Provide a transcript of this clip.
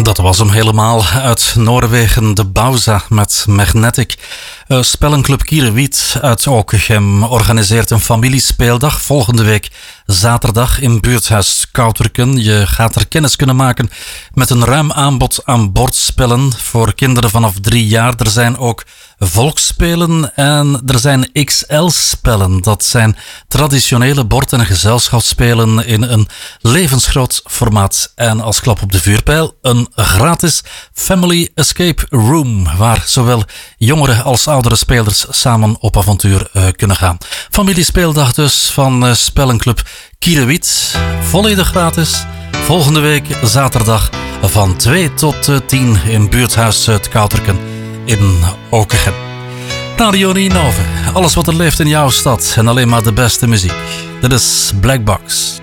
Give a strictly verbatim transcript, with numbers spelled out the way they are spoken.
Dat was hem helemaal. Uit Noorwegen, de Bauza met Magnetic. Uh, Spellenclub Kierewiet uit Okegem organiseert een familiespeeldag volgende week zaterdag in buurthuis Kouterken. Je gaat er kennis kunnen maken met een ruim aanbod aan bordspellen voor kinderen vanaf drie jaar. Er zijn ook volksspelen en er zijn X L-spellen. Dat zijn traditionele bord- en gezelschapsspelen in een levensgroot formaat. En als klap op de vuurpijl een gratis Family Escape Room, waar zowel jongere als oudere spelers samen op avontuur uh, kunnen gaan. Familiespeeldag dus van uh, Spellenclub Kierewiet. Volledig gratis. Volgende week zaterdag van twee tot tien in buurthuis het Kouterken in Okegem. Radio Ninove. Alles wat er leeft in jouw stad en alleen maar de beste muziek. Dit is Black Box.